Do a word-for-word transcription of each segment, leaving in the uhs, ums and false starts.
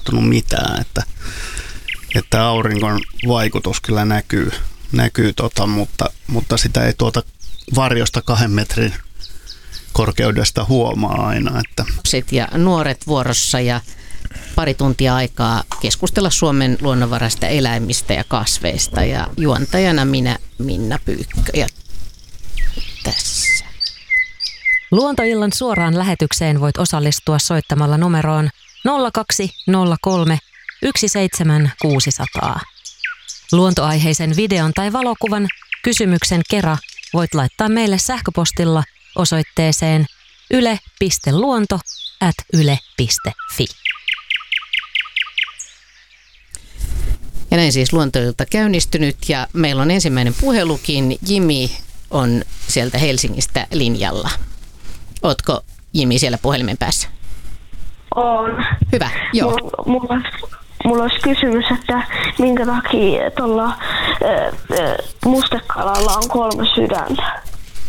tapahtunut mitään, että, että auringon vaikutus kyllä näkyy, näkyy tota, mutta, mutta sitä ei tuota varjosta kahden metrin korkeudesta huomaa aina. Että. Ja nuoret vuorossa ja pari tuntia aikaa keskustella Suomen luonnonvaraista eläimistä ja kasveista ja juontajana minä Minna Pyykkö ja tässä. Luontoillan suoraan lähetykseen voit osallistua soittamalla numeroon nolla kaksi nolla kolme yksi seitsemän kuusi nolla nolla. Luontoaiheisen videon tai valokuvan kysymyksen kera voit laittaa meille sähköpostilla osoitteeseen yle piste luonto ät yle piste fi. Ja näin siis Luontoilta käynnistynyt ja meillä on ensimmäinen puhelukin. Jimi on sieltä Helsingistä linjalla. Ootko Jimi siellä puhelimen päässä? On. Hyvä, joo. Mulla, mulla, mulla olisi kysymys, että minkä takia tuolla äh, mustekalalla on kolme sydäntä?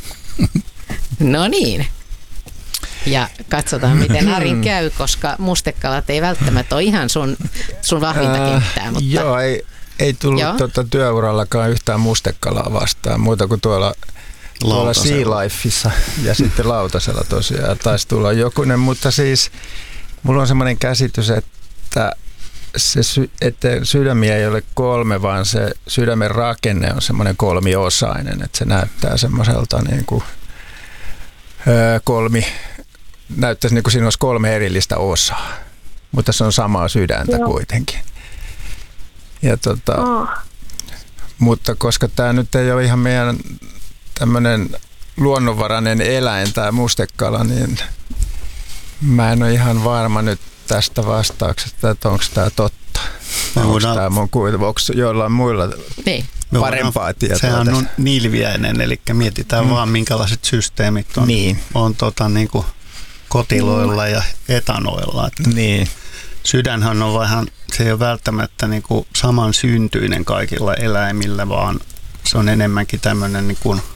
No niin. Ja katsotaan, miten Arin käy, koska mustekalat ei välttämättä ole ihan sun, sun vahvinta kenttää. Mutta... Joo, ei, ei tullut tuota työurallakaan yhtään mustekalaa vastaan, muuta kuin tuolla, tuolla Sea Lifeissa ja sitten lautasella tosiaan taisi tulla jokunen. Mutta siis mulla on semmoinen käsitys, että, se, että sydämiä ei ole kolme, vaan se sydämen rakenne on semmoinen kolmiosainen, että se näyttää semmoiselta niin kuin öö, kolmi... Näyttäisi niin kuin siinä olisi kolme erillistä osaa, mutta se on samaa sydäntä Joo. kuitenkin. Ja tota, oh. Mutta koska tämä nyt ei ole ihan meidän tämmöinen luonnonvarainen eläin, tämä mustekala, niin mä en ole ihan varma nyt tästä vastauksesta, että onko tämä totta. Onko tämä mun kuitenkin, onko jollain muilla niin. parempaa tietoa? Sehän on nilviäinen, eli mietitään mm. vaan minkälaiset systeemit on, niin. on tota, niin kuin kotiloilla ja etanoilla. Että niin. Sydänhän on vähän, se ei ole välttämättä niin kuin samansyntyinen kaikilla eläimillä, vaan se on enemmänkin tämmöinen niin kuin,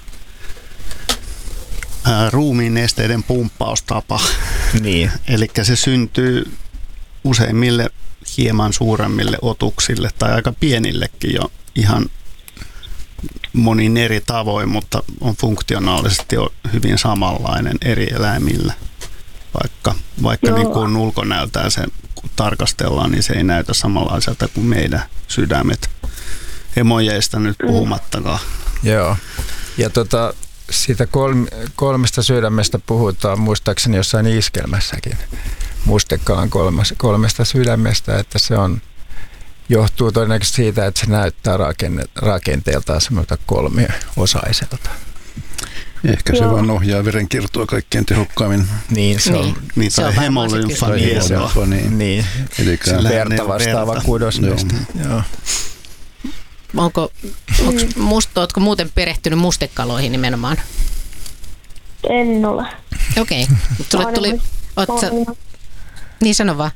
ää, ruumiin nesteiden pumppaustapa. Niin. Eli se syntyy useimmille hieman suuremmille otuksille tai aika pienillekin jo ihan monin eri tavoin, mutta on funktionaalisesti hyvin samanlainen eri eläimillä. Vaikka, vaikka niin kuin ulkonäöltään se, kun tarkastellaan, niin se ei näytä samanlaiselta kuin meidän sydämet. Emojeista nyt puhumattakaan. Joo. Ja tota, siitä kolme, kolmesta sydämestä puhutaan muistaakseni jossain iskelmässäkin. Mustekalan kolmas, kolmesta sydämestä, että se on, johtuu todennäköisesti siitä, että se näyttää rakenne, rakenteeltaan semmoilta kolmiosaiselta. Ehkä se Joo. vaan ohjaa verenkiertoa kaikkein tehokkaammin. Niin, se on, niin. Niin, se tai hemolymfa. Niin. niin. Eli verta vastaava kudosneste. Joo. Onko, onko must, ootko muuten perehtynyt mustekaloihin nimenomaan? En ole. Okei. Okay. Sulle tuli... Sä, niin sano vaan.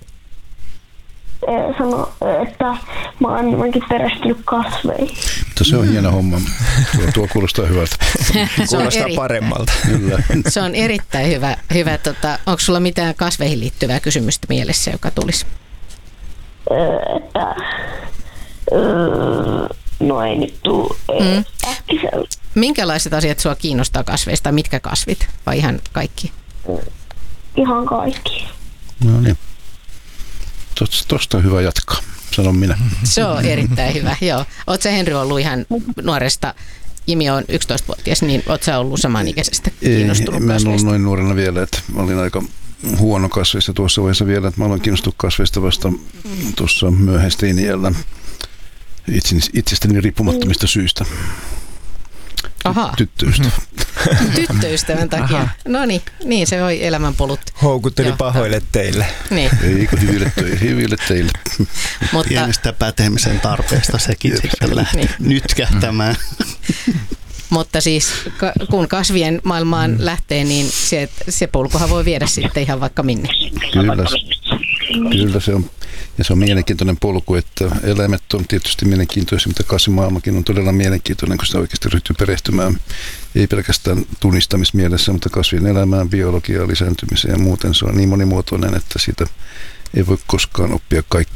Sano, että mä oon enemmänkin perehtynyt kasveihin. Mutta se on hieno homma. Tuo, tuo kuulostaa hyvältä. Kuulostaa eri... paremmalta. Kyllä. Se on erittäin hyvä. hyvä tota, onko sulla mitään kasveihin liittyvää kysymystä mielessä, joka tulisi? Että... No ei nyt tuu mm. äkkiseltä. Minkälaiset asiat sua kiinnostaa kasveista? Mitkä kasvit? Vai ihan kaikki? Ihan kaikki. No niin. Tuosta on hyvä jatkaa, sanon minä. Se on erittäin hyvä, joo. Oletko sä, Henry, ollut ihan nuoresta, Jimi on yksitoistavuotias, niin oletko sä ollut samanikäisestä kiinnostunut kasveista? Mä en ollut noin nuorena vielä, että mä olin aika huono kasveista tuossa vaiheessa vielä, että mä aloin kiinnostua kasveista vasta tuossa myöhäisteini-iällä itsestäni riippumattomista syistä. Aha. Tyttöystävä. Tyttöystävän takia. Aha. No niin, niin se voi elämänpolut. Houkutteli johtaa. Pahoille teille. Niin. Eikö hyville teille, hyville teille. Mutta, pienestä pätemisen tarpeesta sekin sitten lähti niin. nytkähtämään. Mutta siis kun kasvien maailmaan mm. lähtee, niin se, se polkuhan voi viedä sitten ihan vaikka minne. Kyllä, kyllä se on. Ja se on mielenkiintoinen polku, että eläimet on tietysti mielenkiintoisia, mutta kasvimaailmakin on todella mielenkiintoinen, kun sitä oikeasti ryhtyy perehtymään. Ei pelkästään tunnistamismielessä, mutta kasvien elämään, biologiaan, lisääntymiseen ja muuten. Se on niin monimuotoinen, että siitä ei voi koskaan oppia kaikkea.